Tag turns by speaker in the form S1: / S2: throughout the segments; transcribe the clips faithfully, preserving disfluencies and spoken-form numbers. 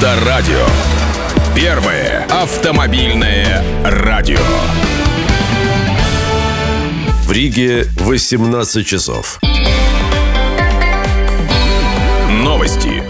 S1: Авторадио. Первое автомобильное радио.
S2: В Риге восемнадцать часов.
S1: Новости.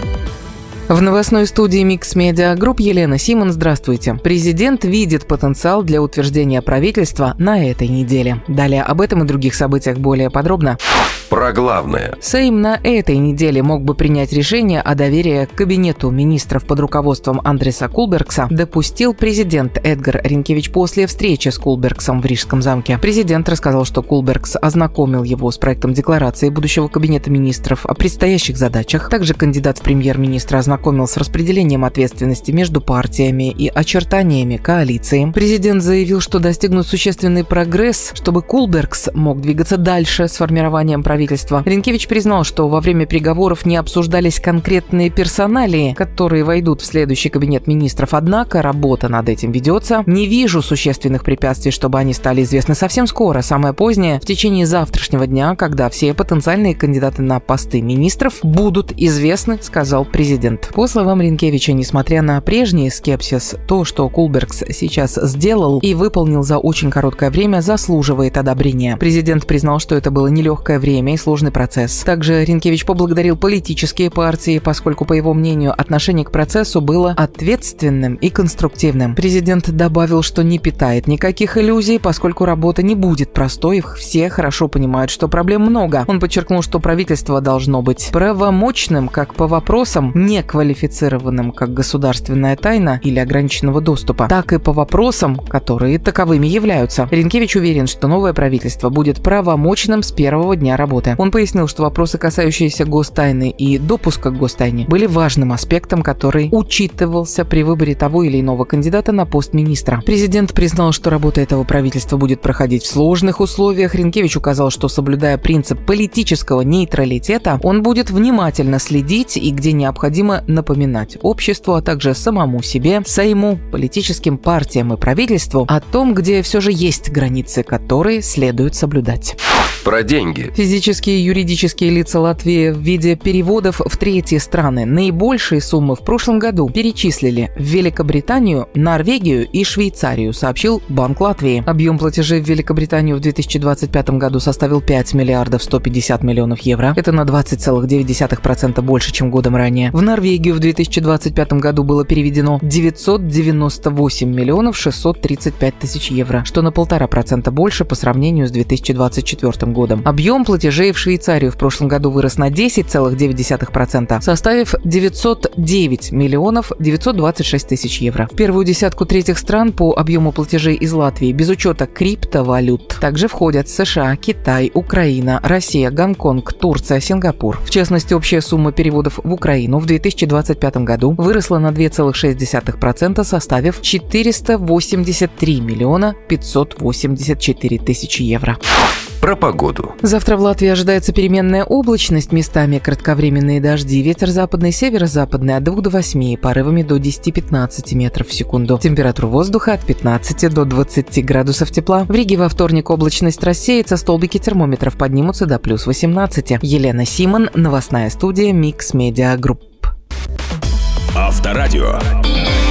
S3: В новостной студии Mix Media Group Елена Симон. Здравствуйте. Президент видит потенциал для утверждения правительства на этой неделе. Далее об этом и других событиях более подробно.
S2: Про главное.
S3: Сейм на этой неделе мог бы принять решение о доверии к кабинету министров под руководством Андреса Кулбергса, допустил президент Эдгар Ринкевич после встречи с Кулбергсом в Рижском замке. Президент рассказал, что Кулбергс ознакомил его с проектом декларации будущего кабинета министров о предстоящих задачах. Также кандидат в премьер-министра ознакомил с распределением ответственности между партиями и очертаниями коалиции. Президент заявил, что достигнут существенный прогресс, чтобы Кулбергс мог двигаться дальше с формированием правительства. Ринкевич признал, что во время переговоров не обсуждались конкретные персоналии, которые войдут в следующий кабинет министров, однако работа над этим ведется. Не вижу существенных препятствий, чтобы они стали известны совсем скоро, самое позднее, в течение завтрашнего дня, когда все потенциальные кандидаты на посты министров будут известны, сказал президент. По словам Ринкевича, несмотря на прежний скепсис, то, что Кулбергс сейчас сделал и выполнил за очень короткое время, заслуживает одобрения. Президент признал, что это было нелегкое время и сложный процесс. Также Ринкевич поблагодарил политические партии, поскольку, по его мнению, отношение к процессу было ответственным и конструктивным. Президент добавил, что не питает никаких иллюзий, поскольку работа не будет простой, все хорошо понимают, что проблем много. Он подчеркнул, что правительство должно быть правомочным как по вопросам, неквалифицированным как государственная тайна или ограниченного доступа, так и по вопросам, которые таковыми являются. Ринкевич уверен, что новое правительство будет правомочным с первого дня работы. Он пояснил, что вопросы, касающиеся гостайны и допуска к гостайне, были важным аспектом, который учитывался при выборе того или иного кандидата на пост министра. Президент признал, что работа этого правительства будет проходить в сложных условиях. Ринкевич указал, что, соблюдая принцип политического нейтралитета, он будет внимательно следить и, где необходимо, напоминать обществу, а также самому себе, Сейму, политическим партиям и правительству о том, где все же есть границы, которые следует соблюдать.
S2: Про деньги.
S3: Физические и юридические лица Латвии в виде переводов в третьи страны наибольшие суммы в прошлом году перечислили в Великобританию, Норвегию и Швейцарию, сообщил Банк Латвии. Объем платежей в Великобританию в две тысячи двадцать пятом году составил пять миллиардов сто пятьдесят миллионов евро. Это на двадцать целых девять десятых процента больше, чем годом ранее. В Норвегию в две тысячи двадцать пятом году было переведено девятьсот девяносто восемь миллионов шестьсот тридцать пять тысяч евро, что на полтора процента больше по сравнению с две тысячи двадцать четвёртым годом. Объем платежей в Швейцарию в прошлом году вырос на десять целых девять десятых процента, составив девятьсот девять миллионов девятьсот двадцать шесть тысяч евро. В первую десятку третьих стран по объему платежей из Латвии без учета криптовалют также входят США, Китай, Украина, Россия, Гонконг, Турция, Сингапур. В частности, общая сумма переводов в Украину в две тысячи двадцать пятом году выросла на два целых шесть десятых процента, составив четыреста восемьдесят три миллиона пятьсот восемьдесят четыре тысячи евро.
S2: Про погоду.
S3: Завтра в Латвии ожидается переменная облачность, местами кратковременные дожди, ветер западный, северо-западный от двух до восьми, порывами до десяти-пятнадцати метров в секунду. Температура воздуха от пятнадцати до двадцати градусов тепла. В Риге во вторник облачность рассеется, столбики термометров поднимутся до плюс восемнадцати. Елена Симон, новостная студия Mix Media Group.
S1: Авторадио.